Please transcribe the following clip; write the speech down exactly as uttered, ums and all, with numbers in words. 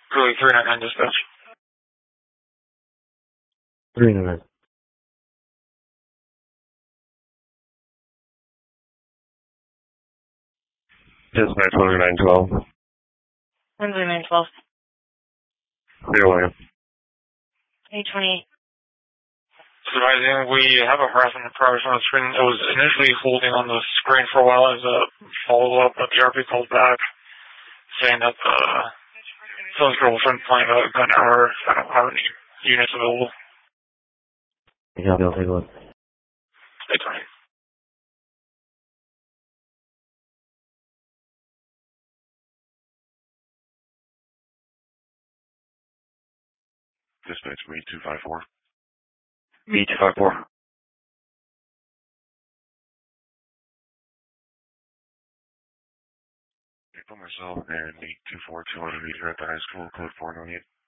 Really, three nine nine dispatch. three nine nine. Dispatch one nine twelve. one nine twelve. Clear line. eight twenty-eight. Surprising, we have a harassment progress on the screen. It was initially holding on the screen for a while as a follow-up, but the R P called back saying that the someone's girlfriend playing a gun hour. I don't have any units available. Yeah, I'll be able to take a look. eight twenty. Dispatch me two five four. Me two five four. For myself and me two four two hundred meter at the high school, code four nine eight.